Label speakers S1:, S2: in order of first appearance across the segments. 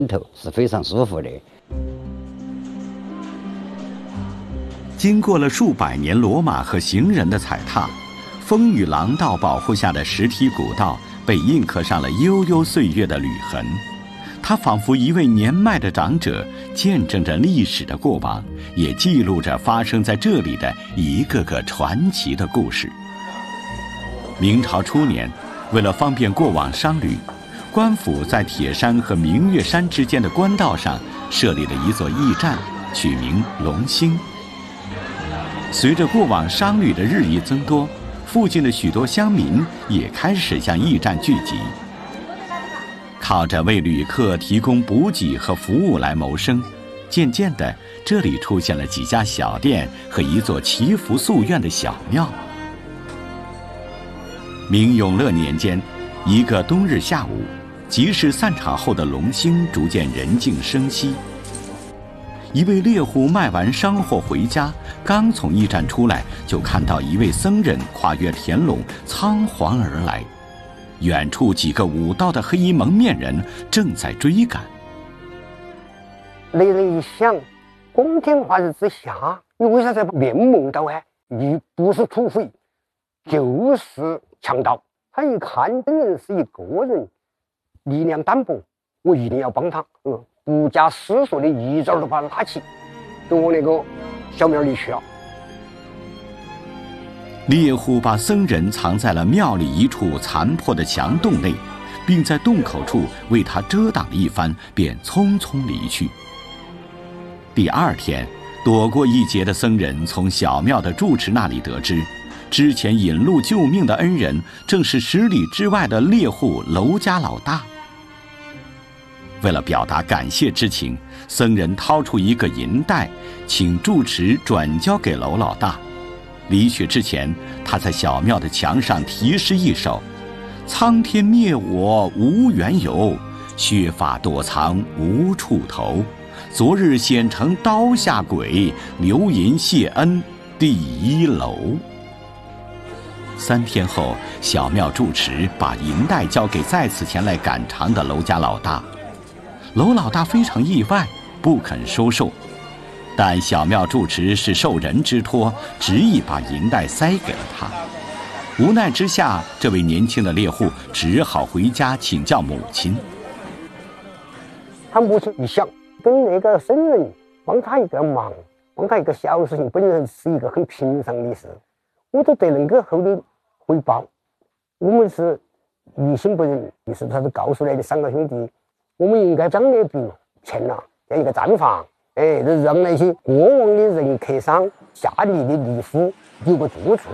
S1: 头是非常舒服的。
S2: 经过了数百年骡马和行人的踩踏，风雨廊道保护下的石梯古道被印刻上了悠悠岁月的履痕。它仿佛一位年迈的长者，见证着历史的过往，也记录着发生在这里的一个个传奇的故事。明朝初年，为了方便过往商旅，官府在铁山和明月山之间的官道上设立了一座驿站，取名龙兴。随着过往商旅的日益增多，附近的许多乡民也开始向驿站聚集，靠着为旅客提供补给和服务来谋生。渐渐的，这里出现了几家小店和一座祈福夙愿的小庙。明永乐年间，一个冬日下午，集市散场后的龙兴逐渐人静声息。一位猎户卖完商货回家，刚从驿站出来，就看到一位僧人跨越田垄仓皇而来，远处几个舞道的黑衣蒙面人正在追赶。
S3: 那人一想，光天化日之下，你为啥在面蒙道啊？你不是土匪，就是强盗。他一看这人是一个人，力量单薄，我一定要帮他。不假思索的一招都把他拉起，跟我那个小庙里去了。
S2: 猎户把僧人藏在了庙里一处残破的墙洞内，并在洞口处为他遮挡了一番，便匆匆离去。第二天，躲过一劫的僧人从小庙的住持那里得知，之前引路救命的恩人正是10里之外的猎户娄家老大。为了表达感谢之情，僧人掏出一个银袋，请住持转交给娄老大。离去之前，他在小庙的墙上题诗一首：苍天灭我无缘由，削发躲藏无处投。昨日显成刀下鬼，留银谢恩第一楼。3天后，小庙住持把银袋交给再次前来赶场的娄家老大。娄老大非常意外，不肯收受，但小庙住持是受人之托，执意把银袋塞给了他。无奈之下，这位年轻的猎户只好回家请教母亲。
S3: 他母亲一想，跟那个僧人帮他一个忙，帮他一个小事情，本来是一个很平常的事，我都得能够后的回报。我们是于心不忍，于是他就告诉来的3个兄弟，我们应该将那笔钱在一个站房，让那些过往的人客商、下里的渔夫有个住处。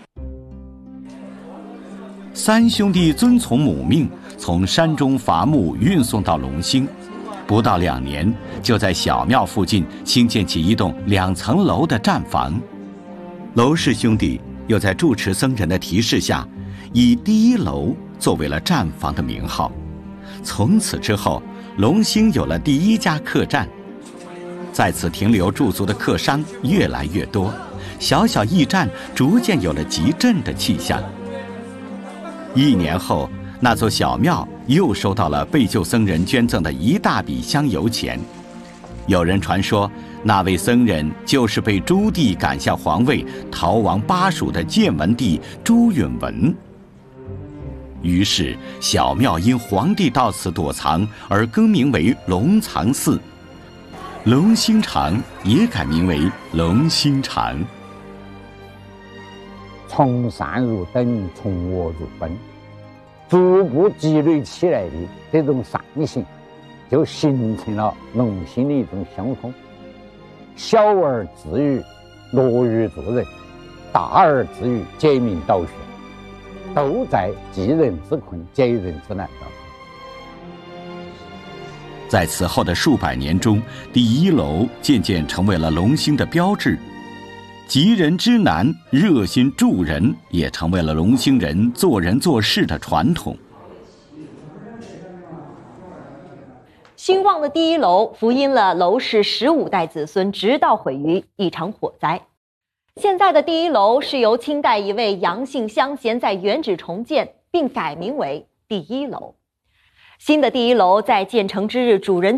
S2: 3兄弟遵从母命，从山中伐木运送到龙兴，不到2年，就在小庙附近兴建起一栋2层楼的站房。娄氏兄弟又在住持僧人的提示下，以第1楼作为了站房的名号。从此之后，龙兴有了第1家客栈，在此停留驻足的客商越来越多，小小驿站逐渐有了集镇的气象。1年后，那座小庙又收到了被救僧人捐赠的一大笔香油钱。有人传说，那位僧人就是被朱棣赶下皇位、逃亡巴蜀的建文帝朱允炆。于是，小庙因皇帝到此躲藏而更名为龙藏寺，龙兴场也改名为龙兴场。
S1: 从善如登，从恶如奔，逐步积累起来的这种善行，就形成了龙兴的一种乡风。小而自娱，乐于助人；大而自娱，解民导学，都在济人之困，解人之难当中。
S2: 在此后的数百年中，第1楼渐渐成为了龙兴的标志。急人之难，热心助人也成为了龙兴人做人做事的传统。
S4: 兴旺的第1楼福音了娄氏15代子孙，直到毁于一场火灾。现在的第1楼是由清代一位杨姓乡贤在原址重建，并改名为第1楼。 新的第一楼在建成之日主人